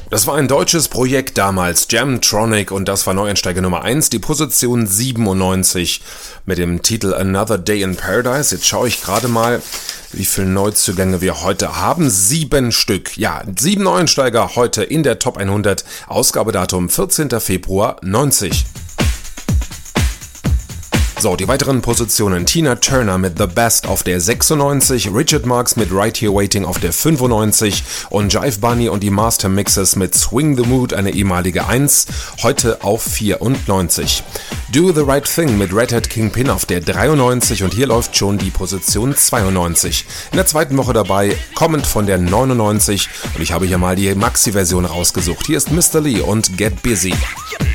Das war ein deutsches Projekt damals, Jamtronic, und das war Neueinsteiger Nummer 1, die Position 97 mit dem Titel Another Day in Paradise. Jetzt schaue ich gerade mal, wie viele Neuzugänge wir heute haben. 7 Stück. Ja, 7 Neueinsteiger heute in der Top 100. Ausgabedatum 14. Februar 90. So, die weiteren Positionen: Tina Turner mit The Best auf der 96, Richard Marx mit Right Here Waiting auf der 95 und Jive Bunny und die Master Mixes mit Swing the Mood, eine ehemalige 1, heute auf 94. Do the Right Thing mit Red Hat Kingpin auf der 93 und hier läuft schon die Position 92. In der zweiten Woche dabei, kommend von der 99, und ich habe hier mal die Maxi-Version rausgesucht. Hier ist Mr. Lee und Get Busy.